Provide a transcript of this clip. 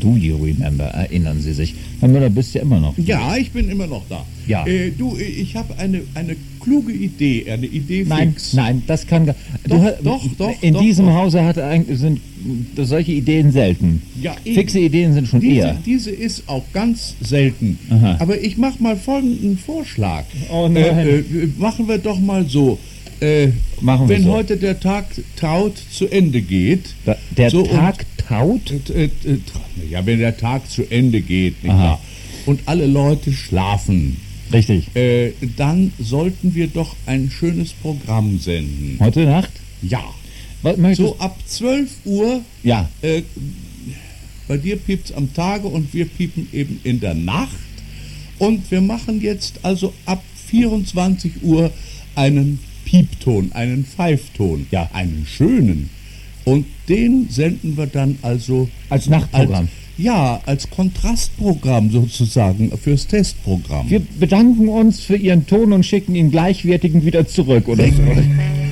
Do you remember? Erinnern Sie sich? Herr Müller, bist du immer noch? Ja, ich bin immer noch da. Ja. Ich habe eine kluge Idee, eine Idee fix. Nein, das kann gar... Doch, in doch, diesem doch. Hause sind solche Ideen selten. Ja, eben. Fixe Ideen sind schon eher. Diese ist auch ganz selten. Aha. Aber ich mache mal folgenden Vorschlag. Oh nein. Machen wir doch mal so. Machen wir wenn so. heute der Tag traut zu Ende geht. Der so Tag taut? Ja, wenn der Tag zu Ende geht, nicht Aha. wahr? Und alle Leute schlafen, Richtig. dann sollten wir doch ein schönes Programm senden. Heute Nacht? Ja. Was möchtest So ab 12 Uhr, Ja. bei dir piept's am Tage und wir piepen eben in der Nacht. Und wir machen jetzt also ab 24 Uhr einen Piepton, einen Pfeifton, Ja. einen schönen. Und den senden wir dann also Als Nachtprogramm. als Kontrastprogramm sozusagen fürs Testprogramm. Wir bedanken uns für Ihren Ton und schicken ihn gleichwertigen wieder zurück, oder so.